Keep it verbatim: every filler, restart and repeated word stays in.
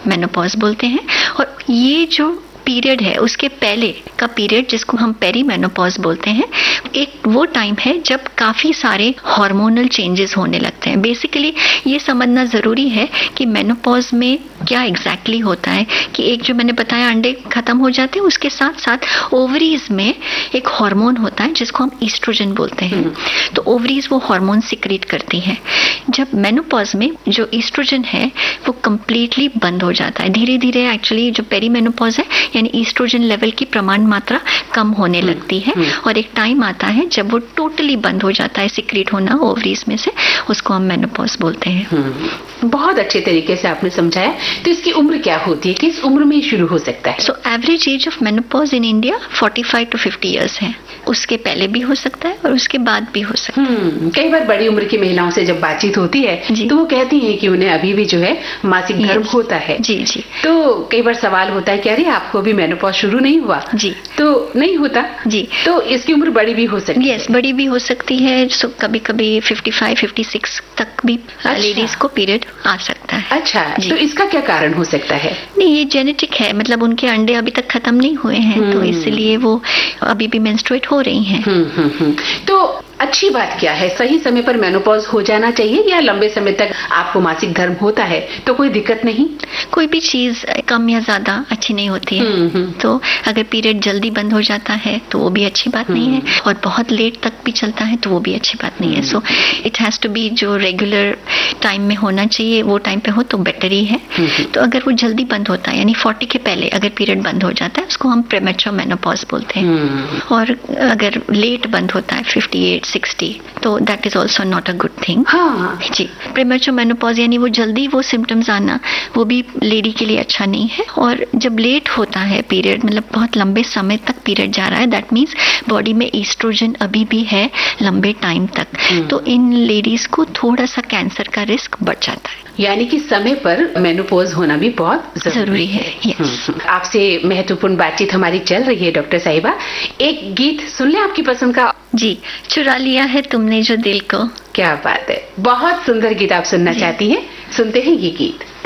Menopause बोलते हैं। और ये जो पीरियड है उसके पहले का पीरियड जिसको हम पेरी मेनोपॉज बोलते हैं, एक वो टाइम है जब काफी सारे हार्मोनल चेंजेस होने लगते हैं। बेसिकली ये समझना जरूरी है कि मेनोपॉज में क्या एग्जैक्टली होता है कि एक जो मैंने बताया अंडे खत्म हो जाते हैं, उसके साथ साथ ओवरीज में एक हार्मोन होता है जिसको हम ईस्ट्रोजन बोलते हैं। तो ओवरीज वो हार्मोन सिक्रीट करती हैं। जब मेनोपॉज में जो ईस्ट्रोजन है वो कंप्लीटली बंद हो जाता है, धीरे धीरे एक्चुअली जो पेरी मेनोपॉज है यानी ईस्ट्रोजन लेवल की प्रमाण मात्रा कम होने लगती है और एक टाइम आता है जब वो टोटली बंद हो जाता है सिक्रीट होना ओवरीज में से, उसको हम मेनोपॉज बोलते हैं। बहुत अच्छे तरीके से आपने समझाया। तो इसकी उम्र क्या होती है, किस उम्र में शुरू हो सकता है? So average age of menopause in India पैंतालीस टू पचास इयर्स है। उसके पहले भी हो सकता है और उसके बाद भी हो सकता है। कई बार बड़ी उम्र की महिलाओं से जब बातचीत होती है तो वो कहती हैं कि उन्हें अभी भी जो है मासिक धर्म होता है। जी जी। तो कई बार सवाल होता है कि अरे आपको भी मेनोपॉज शुरू नहीं हुआ? जी। तो नहीं होता जी। तो इसकी उम्र बड़ी भी हो सकती है? यस, बड़ी भी हो सकती है। सो कभी कभी पचपन, छप्पन तक भी अच्छा। लेडीज को पीरियड आ सकता है। अच्छा, तो इसका क्या कारण हो सकता है? नहीं, ये जेनेटिक है, मतलब उनके अंडे अभी तक खत्म नहीं हुए हैं तो इसलिए वो अभी भी मेंस्ट्रुएट हो रही हैं। हम्म हम्म हम्म। तो अच्छी बात क्या है, सही समय पर मेनोपॉज हो जाना चाहिए या लंबे समय तक आपको मासिक धर्म होता है तो कोई दिक्कत नहीं? कोई भी चीज कम या ज्यादा अच्छी नहीं होती है। तो अगर पीरियड जल्दी बंद हो जाता है तो वो भी अच्छी बात नहीं है, और बहुत लेट तक भी चलता है तो वो भी अच्छी बात नहीं है। So it has to be जो रेगुलर टाइम में होना चाहिए वो टाइम पे हो तो बेटर ही है। तो अगर वो जल्दी बंद होता है यानी चालीस के पहले अगर पीरियड बंद हो जाता है उसको हम प्रीमेच्योर मेनोपॉज बोलते हैं। और अगर लेट बंद होता है अट्ठावन साठ तो that is also not a good thing. हाँ जी, प्रीमेच्योर मेनोपॉज यानी वो जल्दी वो सिम्टम्स आना वो भी लेडी के लिए अच्छा नहीं है। और जब लेट होता है पीरियड, मतलब बहुत लंबे समय तक पीरियड जा रहा है, दैट मीन्स बॉडी में ईस्ट्रोजन अभी भी है लंबे टाइम तक, तो इन लेडीज को थोड़ा सा कैंसर का रिस्क बढ़ जाता है। यानी कि समय पर मेनोपॉज होना भी बहुत जरूरी, जरूरी है। yes. आपसे महत्वपूर्ण बातचीत हमारी चल रही है डॉक्टर साहिबा। एक गीत सुन ले आपकी पसंद का। जी, चुरा लिया है तुमने जो दिल को। क्या बात है, बहुत सुंदर गीत आप सुनना चाहती हैं, सुनते हैं ये गीत।